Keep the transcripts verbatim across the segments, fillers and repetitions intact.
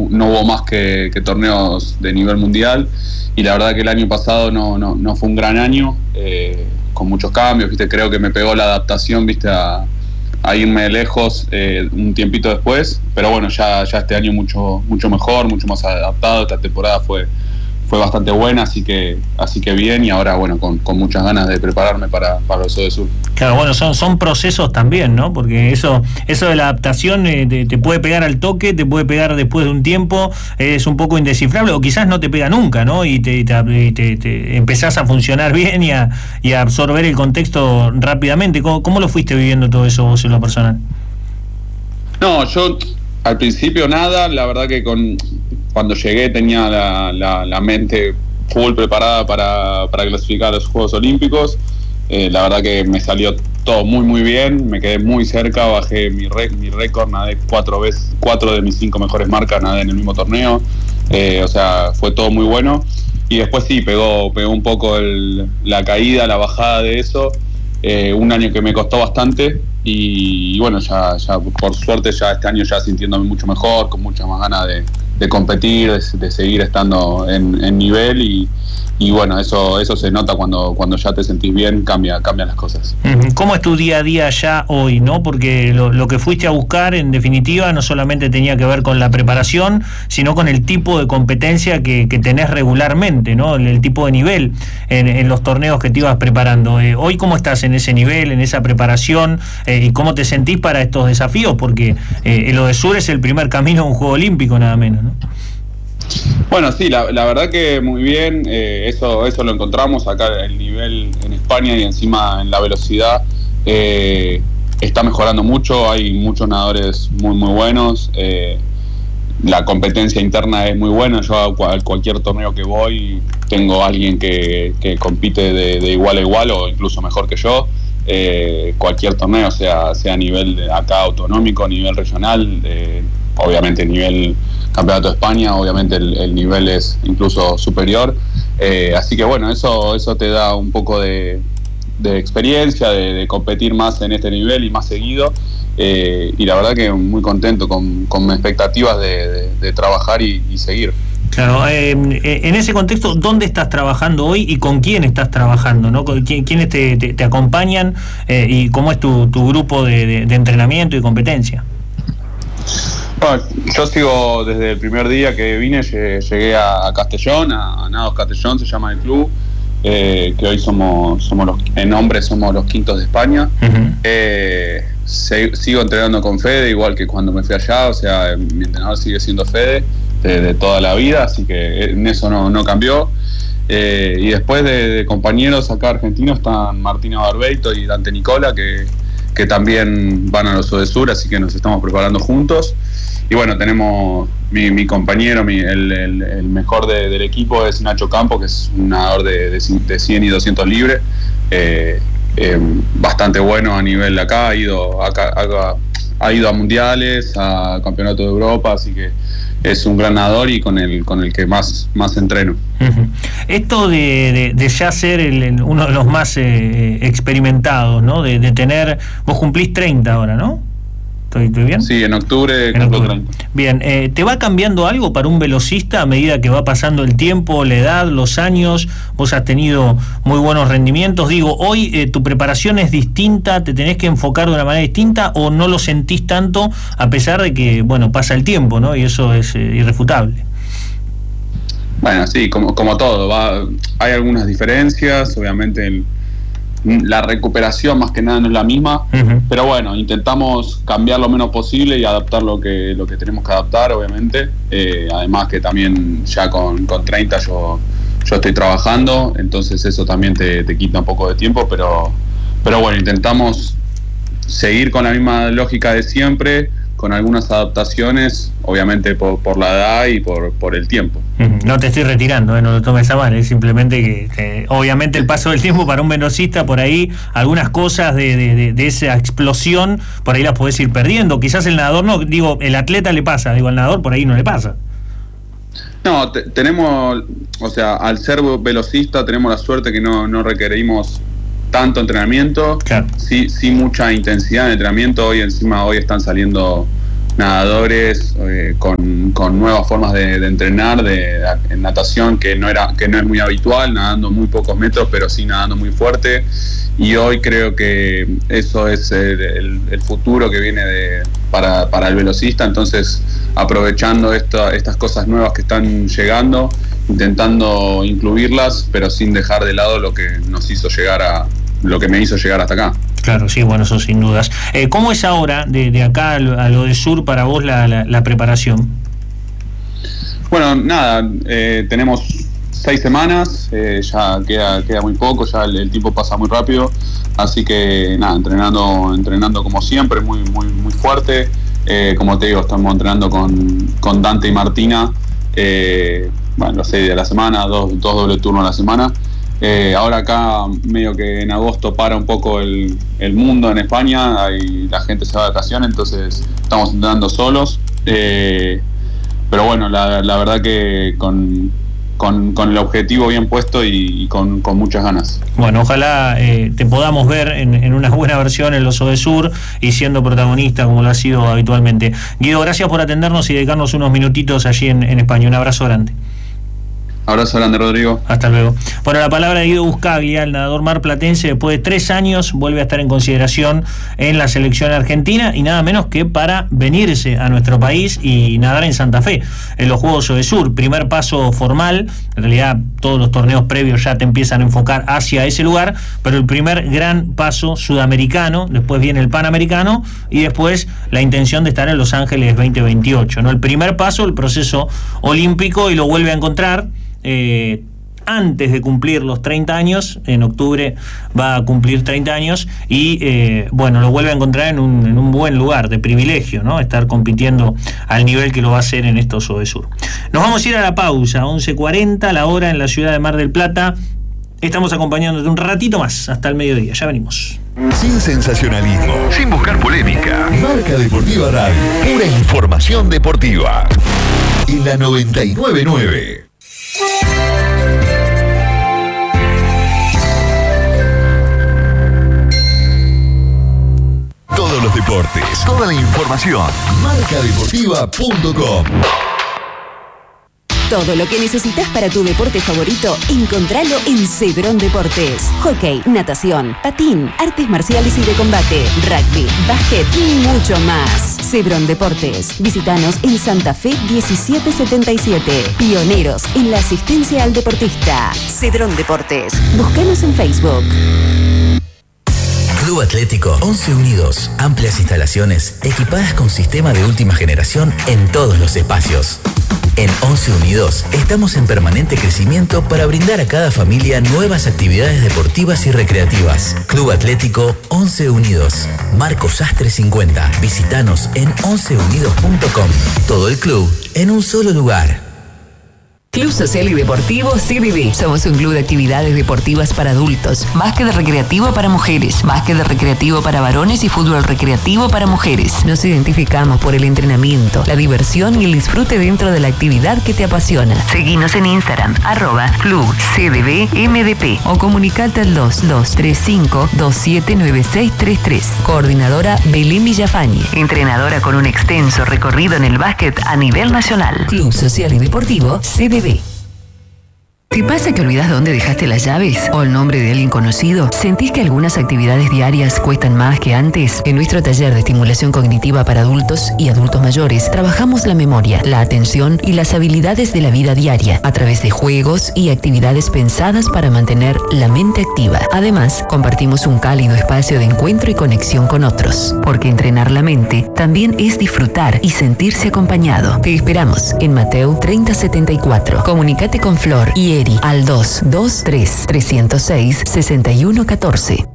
no hubo más que, que torneos de nivel mundial, y la verdad que el año pasado no, no, no fue un gran año, eh, con muchos cambios, ¿viste? Creo que me pegó la adaptación, ¿viste? a, a irme lejos eh, un tiempito después, pero bueno, ya, ya este año mucho, mucho mejor, mucho más adaptado. Esta temporada fue fue bastante buena, así que así que bien, y ahora bueno, con, con muchas ganas de prepararme para, para los Odesur. Claro, bueno, son, son procesos también, ¿no? Porque eso eso de la adaptación eh, te, te puede pegar al toque, te puede pegar después de un tiempo, eh, es un poco indescifrable, o quizás no te pega nunca, ¿no? Y te, te, te, te empezás a funcionar bien y a, y a absorber el contexto rápidamente. ¿Cómo, cómo lo fuiste viviendo todo eso vos en lo personal? No, yo al principio nada, la verdad que con cuando llegué tenía la, la, la mente full preparada para, para clasificar a los Juegos Olímpicos. Eh, la verdad que me salió todo muy muy bien, me quedé muy cerca, bajé mi rec, mi récord, nadé cuatro veces, cuatro de mis cinco mejores marcas nadé en el mismo torneo, eh, o sea, fue todo muy bueno. Y después sí, pegó, pegó un poco el, la caída, la bajada de eso, eh, un año que me costó bastante, y, y bueno, ya, ya por suerte ya este año ya sintiéndome mucho mejor, con muchas más ganas de, de competir, de, de seguir estando en, en nivel, y, y bueno, eso eso se nota cuando cuando ya te sentís bien, cambia cambian las cosas. ¿Cómo es tu día a día ya hoy, no? Porque lo, lo que fuiste a buscar, en definitiva, no solamente tenía que ver con la preparación, sino con el tipo de competencia que, que tenés regularmente, ¿no? El, el tipo de nivel en, en los torneos que te ibas preparando. Eh, hoy, ¿cómo estás en ese nivel, en esa preparación? Eh, ¿Y cómo te sentís para estos desafíos? Porque eh, el Odesur es el primer camino a un Juego Olímpico, nada menos, ¿no? Bueno, sí, la, la verdad que muy bien, eh, eso eso lo encontramos acá, el nivel en España, y encima en la velocidad eh, está mejorando mucho, hay muchos nadadores muy muy buenos, eh, la competencia interna es muy buena. Yo a, cual, a cualquier torneo que voy tengo alguien que, que compite de, de igual a igual o incluso mejor que yo, eh, cualquier torneo, sea, sea a nivel de acá autonómico, a nivel regional, eh, obviamente a nivel Campeonato de España, obviamente el, el nivel es incluso superior, eh, así que bueno, eso eso te da un poco de, de experiencia, de, de competir más en este nivel y más seguido, eh, y la verdad que muy contento, con, con expectativas de, de, de trabajar y, y seguir. Claro, eh, en ese contexto, ¿dónde estás trabajando hoy y con quién estás trabajando, ¿no? ¿Quiénes te, te, te acompañan eh, y cómo es tu, tu grupo de, de, de entrenamiento y competencia? Bueno, yo sigo desde el primer día que vine, llegué a Castellón, a Nados Castellón se llama el club, eh, que hoy somos, somos los, en hombres somos los quintos de España. Uh-huh. eh, se, sigo entrenando con Fede, igual que cuando me fui allá, o sea, mi entrenador sigue siendo Fede de, de toda la vida, así que en eso no, no cambió. Eh, y después de, de compañeros acá argentinos están Martina Barbeito y Dante Nicola, que, que también van a los Odesur, así que nos estamos preparando juntos. Y bueno, tenemos mi, mi compañero, mi, el, el, el mejor de, del equipo es Nacho Campo, que es un nadador de, de, de cien y doscientos libres, eh, eh, bastante bueno a nivel de acá, ha ido a, a, ha ido a mundiales, a campeonato de Europa, así que es un gran nadador y con el con el que más, más entreno. Uh-huh. Esto de, de, de ya ser el, el, uno de los más eh, experimentados, ¿no? De, de tener, vos cumplís treinta ahora, ¿no? ¿Estoy, estoy bien? Sí, en octubre en octubre. treinta. Bien, eh, ¿te va cambiando algo para un velocista a medida que va pasando el tiempo, la edad, los años? Vos has tenido muy buenos rendimientos. Digo, hoy eh, tu preparación es distinta, ¿te tenés que enfocar de una manera distinta o no lo sentís tanto a pesar de que, bueno, pasa el tiempo, ¿no? Y eso es eh, irrefutable. Bueno, sí, como, como todo, va, hay algunas diferencias, obviamente el la recuperación más que nada no es la misma, uh-huh. pero bueno, intentamos cambiar lo menos posible y adaptar lo que lo que tenemos que adaptar, obviamente, eh, además que también ya con, con treinta yo, yo estoy trabajando, entonces eso también te, te quita un poco de tiempo, pero, pero bueno, intentamos seguir con la misma lógica de siempre, con algunas adaptaciones, obviamente por, por la edad y por, por el tiempo. No te estoy retirando, ¿eh? No lo tomes a mal, es simplemente que, que obviamente el paso del tiempo para un velocista, por ahí algunas cosas de, de, de, de esa explosión, por ahí las podés ir perdiendo. Quizás el nadador no, digo, el atleta le pasa, digo, al nadador por ahí no le pasa. No, te, tenemos, o sea, al ser velocista tenemos la suerte que no, no requerimos tanto entrenamiento, claro. sí, sí mucha intensidad de entrenamiento. Hoy encima hoy están saliendo nadadores eh, con, con nuevas formas de, de entrenar, de, de en natación que no era que no es muy habitual, nadando muy pocos metros, pero sí nadando muy fuerte. Y hoy creo que eso es el, el, el futuro que viene de, para, para el velocista. Entonces, aprovechando esta, estas cosas nuevas que están llegando, intentando incluirlas, pero sin dejar de lado lo que nos hizo llegar a lo que me hizo llegar hasta acá. Claro, sí, bueno, eso sin dudas. Eh, ¿Cómo es ahora, de, de acá a lo, a lo de Sur, para vos la, la, la preparación? Bueno, nada, eh, tenemos seis semanas, eh, ya queda, queda muy poco, ya el, el tiempo pasa muy rápido, así que nada, entrenando, entrenando como siempre, muy, muy, muy fuerte. Eh, como te digo, estamos entrenando con, con Dante y Martina, eh, bueno, los seis días a la semana, dos, dos doble turnos a la semana. Eh, ahora acá medio que en agosto para un poco el, el mundo en España, ahí la gente se va de vacaciones, entonces estamos entrenando solos, eh, pero bueno, la, la verdad que con, con, con el objetivo bien puesto y, y con, con muchas ganas. Bueno, ojalá eh, te podamos ver en, en una buena versión en los Odesur y siendo protagonista como lo ha sido habitualmente. Guido, gracias por atendernos y dedicarnos unos minutitos allí en, en España. Un abrazo grande. Abrazo grande, Rodrigo. Hasta luego. Bueno, la palabra de Guido Buscaglia, el nadador marplatense, después de tres años vuelve a estar en consideración en la selección argentina y nada menos que para venirse a nuestro país y nadar en Santa Fe, en los Juegos Odesur. Primer paso formal, en realidad todos los torneos previos ya te empiezan a enfocar hacia ese lugar, pero el primer gran paso sudamericano, después viene el panamericano y después la intención de estar en Los Ángeles veinte veintiocho, ¿no? El primer paso, el proceso olímpico, y lo vuelve a encontrar Eh, antes de cumplir los treinta años, en octubre va a cumplir treinta años y eh, bueno, lo vuelve a encontrar en un, en un buen lugar de privilegio, ¿no? Estar compitiendo al nivel que lo va a hacer en estos Odesur. Nos vamos a ir a la pausa, once cuarenta la hora en la ciudad de Mar del Plata. Estamos acompañándote un ratito más hasta el mediodía, ya venimos. Sin sensacionalismo, sin buscar polémica. Marca Deportiva Radio, pura información deportiva. En la noventa y nueve punto nueve. Todos los deportes, toda la información. marca deportiva punto com. Todo lo que necesitas para tu deporte favorito, encontralo en Cedrón Deportes. Hockey, natación, patín, artes marciales y de combate, rugby, básquet y mucho más. Cedrón Deportes. Visítanos en Santa Fe diecisiete setenta y siete. Pioneros en la asistencia al deportista. Cedrón Deportes. Búscanos en Facebook. Club Atlético Once Unidos. Amplias instalaciones equipadas con sistema de última generación en todos los espacios. En Once Unidos estamos en permanente crecimiento para brindar a cada familia nuevas actividades deportivas y recreativas. Club Atlético Once Unidos. Marco Sastre cincuenta. Visítanos en once unidos punto com. Todo el club en un solo lugar. Club Social y Deportivo C D D. Somos un club de actividades deportivas para adultos, básquet recreativo para mujeres, básquet recreativo para varones y fútbol recreativo para mujeres. Nos identificamos por el entrenamiento, la diversión y el disfrute dentro de la actividad que te apasiona. Seguinos en Instagram, arroba Club C D D M D P o comunicate al dos dos tres cinco dos siete nueve seis tres tres. Coordinadora Belén Villafañe, entrenadora con un extenso recorrido en el básquet a nivel nacional. Club Social y Deportivo C D D. ¿Te pasa que olvidas dónde dejaste las llaves o el nombre de alguien conocido? ¿Sentís que algunas actividades diarias cuestan más que antes? En nuestro taller de estimulación cognitiva para adultos y adultos mayores, trabajamos la memoria, la atención y las habilidades de la vida diaria a través de juegos y actividades pensadas para mantener la mente activa. Además, compartimos un cálido espacio de encuentro y conexión con otros, porque entrenar la mente también es disfrutar y sentirse acompañado. Te esperamos en Mateo treinta setenta y cuatro. Comunicate con Flor y Eri al dos dos tres tres cero seis seis uno uno cuatro.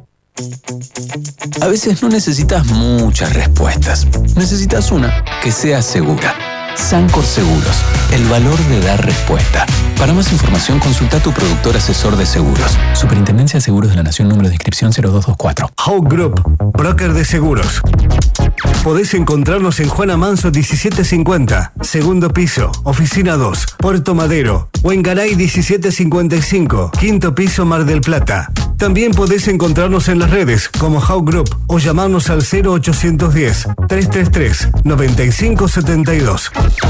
A veces no necesitas muchas respuestas. Necesitas una que sea segura. Sancor Seguros, el valor de dar respuesta. Para más información, consulta a tu productor asesor de seguros. Superintendencia de Seguros de la Nación, número de inscripción cero dos dos cuatro. Hawk Group, broker de seguros. Podés encontrarnos en Juana Manso diecisiete cincuenta, segundo piso, oficina dos, Puerto Madero, o en Garay diecisiete cincuenta y cinco, quinto piso, Mar del Plata. También podés encontrarnos en las redes como How Group o llamarnos al cero ochocientos diez, trescientos treinta y tres, noventa y cinco setenta y dos.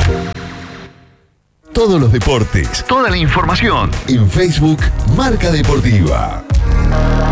Todos los deportes, toda la información en Facebook Marca Deportiva.